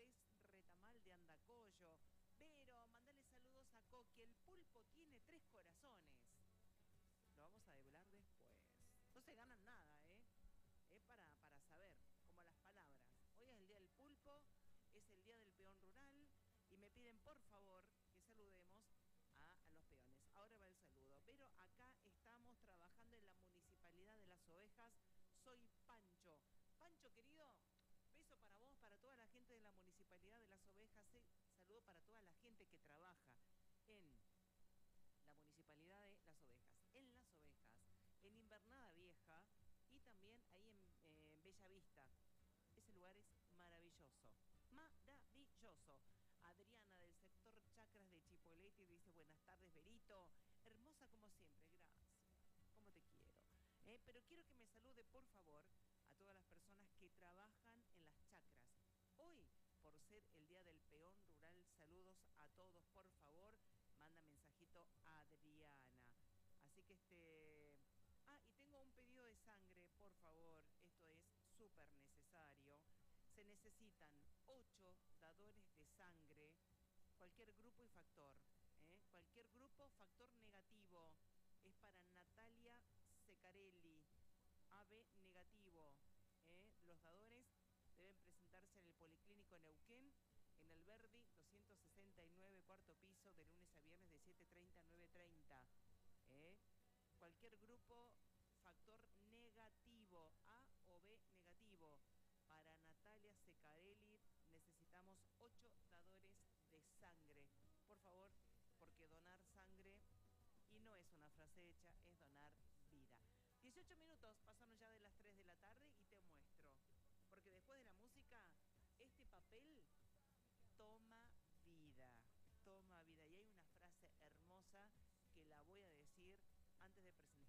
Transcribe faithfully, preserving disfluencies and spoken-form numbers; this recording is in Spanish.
es retamal de Andacollo. Pero mandale saludos a Coqui, el pulpo tiene tres corazones. Lo vamos a develar después. No se ganan nada, ¿eh? Es para, para saber, como las palabras. Hoy es el día del pulpo, es el día del peón rural y me piden por favor que saludemos a, a los peones. Ahora va el saludo. Pero acá estamos trabajando en la Municipalidad de Las Ovejas. Soy Pancho. Pancho, querido, beso para vos, para toda la gente de la Municipalidad de Las Ovejas. Eh, saludo para toda la gente que trabaja en la Municipalidad de Las Ovejas, en Las Ovejas, en Invernada Vieja y también ahí en, eh, en Bella Vista. Ese lugar es maravilloso, maravilloso. Adriana del sector Chacras de Chipolete dice buenas tardes, Berito. Hermosa como siempre, gracias. Como te quiero. Eh, pero quiero que me salude, por favor, a todas las personas que trabajan en las chacras. Hoy, por ser el Día del Peón Rural, saludos a todos, por favor. Manda mensajito a Adriana. Así que este... Ah, y tengo un pedido de sangre, por favor. Esto es súper necesario. Se necesitan ocho dadores de sangre, cualquier grupo y factor. ¿eh? Cualquier grupo, factor negativo. Es para Natalia Secarelli, A B negativo. ¿eh? Los dadores deben presentarse en el Policlínico Neuquén, en el Verdi doscientos sesenta y nueve, cuarto piso, de lunes a viernes de siete treinta a nueve treinta. ¿eh? Cualquier grupo, factor negativo, A o B negativo. Para Natalia Secarelli necesitamos ocho dadores de sangre. Por favor, porque donar sangre, y no es una frase hecha, es donar vida. dieciocho minutos pasaron ya de las tres de la tarde y te muestro. Porque después de la música, este papel toma vida, toma vida. Y hay una frase hermosa que la voy a decir antes de presentar.